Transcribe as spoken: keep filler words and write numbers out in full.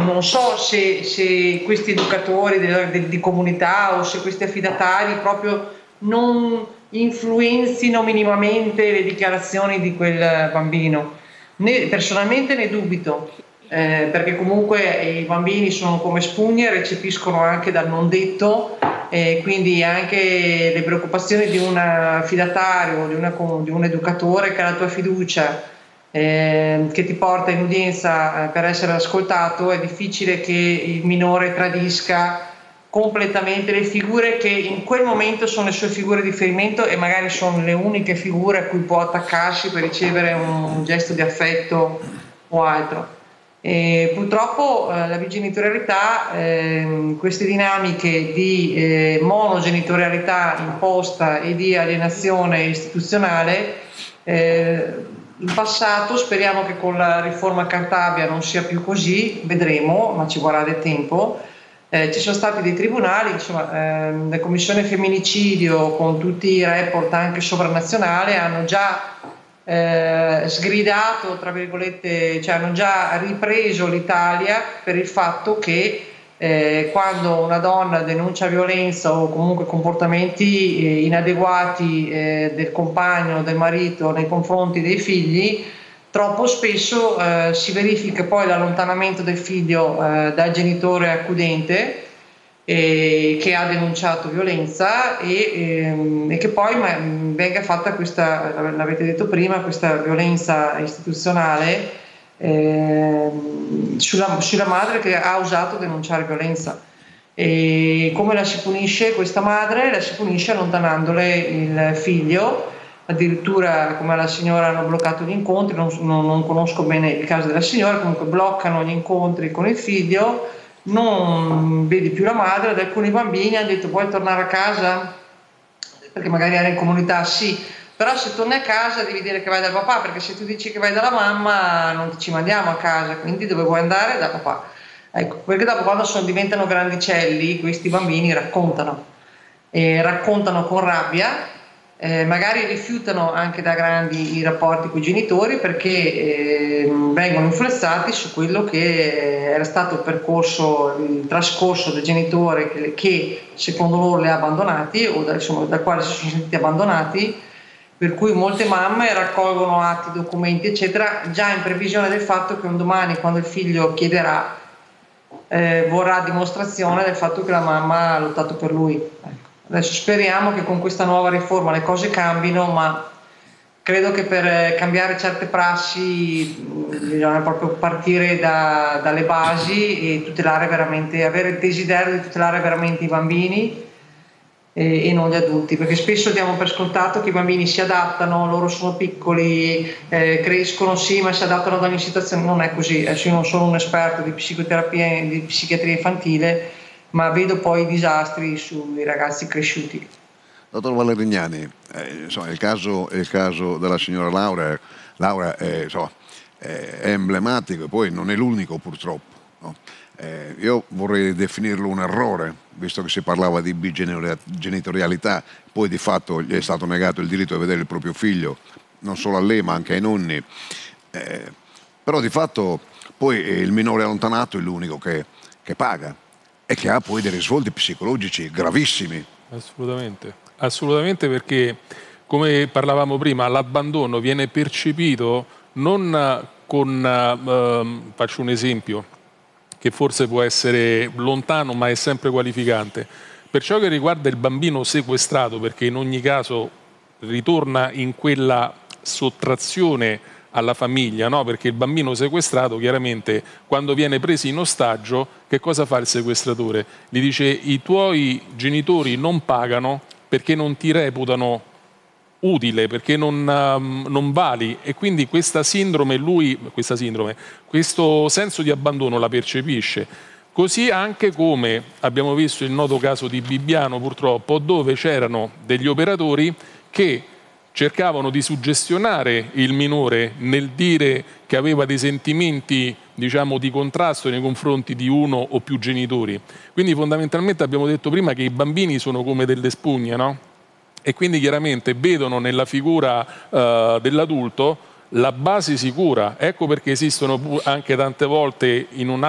non so se, se questi educatori de, de, di comunità o se questi affidatari proprio non influenzino minimamente le dichiarazioni di quel bambino. Ne, personalmente ne dubito, eh, perché comunque i bambini sono come spugne, recepiscono anche dal non detto, e quindi anche le preoccupazioni di un affidatario, di, una, di un educatore che ha la tua fiducia, eh, che ti porta in udienza eh, per essere ascoltato, è difficile che il minore tradisca completamente le figure che in quel momento sono le sue figure di riferimento e magari sono le uniche figure a cui può attaccarsi per ricevere un, un gesto di affetto o altro. E purtroppo eh, la bigenitorialità, eh, queste dinamiche di eh, monogenitorialità imposta e di alienazione istituzionale, eh, in passato, speriamo che con la riforma Cartabia non sia più così, vedremo, ma ci vorrà del tempo. Eh, ci sono stati dei tribunali, insomma, ehm, la Commissione Femminicidio con tutti i report anche sovranazionali hanno già eh, sgridato, tra virgolette, cioè hanno già ripreso l'Italia per il fatto che eh, quando una donna denuncia violenza o comunque comportamenti eh, inadeguati eh, del compagno o del marito nei confronti dei figli, troppo spesso eh, si verifica poi l'allontanamento del figlio eh, dal genitore accudente eh, che ha denunciato violenza e, ehm, e che poi ma, venga fatta questa, l'avete detto prima, questa violenza istituzionale eh, sulla, sulla madre che ha osato denunciare violenza. E come la si punisce questa madre? La si punisce allontanandole il figlio. Addirittura, come la signora, hanno bloccato gli incontri, non, non, non conosco bene il caso della signora, comunque bloccano gli incontri con il figlio, non vedi più la madre. Ad alcuni bambini hanno detto: puoi tornare a casa? Perché magari era in comunità, sì, però se torni a casa devi dire che vai dal papà, perché se tu dici che vai dalla mamma non ci mandiamo a casa, quindi dove vuoi andare? Da papà. Ecco, perché dopo, quando sono, diventano grandicelli, questi bambini raccontano, e raccontano con rabbia. Eh, magari rifiutano anche da grandi i rapporti con i genitori perché eh, vengono influenzati su quello che era stato il percorso, il trascorso del genitore che, che secondo loro li ha abbandonati o da, insomma, da quale si sono sentiti abbandonati, per cui molte mamme raccolgono atti, documenti eccetera già in previsione del fatto che un domani, quando il figlio chiederà, eh, vorrà dimostrazione del fatto che la mamma ha lottato per lui. Ecco. Adesso speriamo che con questa nuova riforma le cose cambino, ma credo che per cambiare certe prassi bisogna proprio partire da, dalle basi e tutelare veramente, avere il desiderio di tutelare veramente i bambini e, e non gli adulti, perché spesso diamo per scontato che i bambini si adattano, loro sono piccoli, eh, crescono sì, ma si adattano ad ogni situazione. Non è così. Adesso io non sono un esperto di psicoterapia, di psichiatria infantile, ma vedo poi i disastri sui ragazzi cresciuti. Dottor Valerignani, eh, insomma, il caso, il caso della signora Laura, Laura è, insomma, è emblematico e poi non è l'unico purtroppo. No? Eh, io vorrei definirlo un errore, visto che si parlava di bigenitorialità, poi di fatto gli è stato negato il diritto di vedere il proprio figlio, non solo a lei ma anche ai nonni. Eh, però di fatto poi il minore allontanato è l'unico che, che paga e che ha poi dei risvolti psicologici gravissimi. Assolutamente, assolutamente, perché come parlavamo prima l'abbandono viene percepito non con, eh, faccio un esempio che forse può essere lontano ma è sempre qualificante, per ciò che riguarda il bambino sequestrato, perché in ogni caso ritorna in quella sottrazione alla famiglia, no? Perché il bambino sequestrato chiaramente quando viene preso in ostaggio che cosa fa il sequestratore? Gli dice: i tuoi genitori non pagano perché non ti reputano utile, perché non, um, non vali, e quindi questa sindrome lui, questa sindrome, questo senso di abbandono la percepisce. Così anche come abbiamo visto il noto caso di Bibbiano purtroppo, dove c'erano degli operatori che cercavano di suggestionare il minore nel dire che aveva dei sentimenti, diciamo, di contrasto nei confronti di uno o più genitori. Quindi fondamentalmente abbiamo detto prima che i bambini sono come delle spugne, no? E quindi chiaramente vedono nella figura uh, dell'adulto la base sicura. Ecco perché esistono anche tante volte in un altro